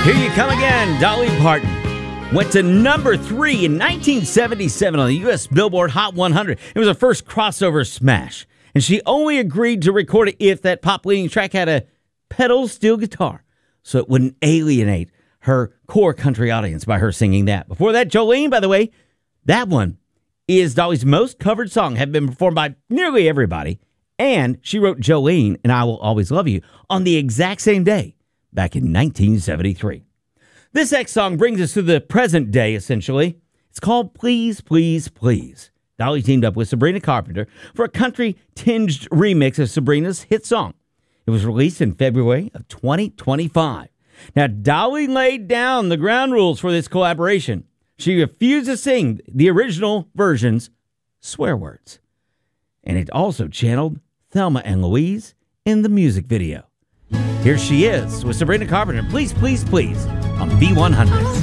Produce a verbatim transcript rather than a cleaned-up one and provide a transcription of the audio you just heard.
Here you come again, Dolly Parton. Went to number three in nineteen seventy-seven on the U S Billboard Hot one hundred. It was her first crossover smash. And she only agreed to record it if that pop-leading track had a pedal steel guitar, so it wouldn't alienate her core country audience by her singing that. Before that, Jolene, by the way, that one is Dolly's most covered song, had been performed by nearly everybody. And she wrote Jolene and I Will Always Love You on the exact same day, back in nineteen seventy-three. This next song brings us to the present day, essentially. It's called Please, Please, Please. Dolly teamed up with Sabrina Carpenter for a country-tinged remix of Sabrina's hit song. It was released in February of twenty twenty-five. Now, Dolly laid down the ground rules for this collaboration. She refused to sing the original version's swear words. And it also channeled Thelma and Louise in the music video. Here she is with Sabrina Carpenter. Please, please, please, on B one hundred.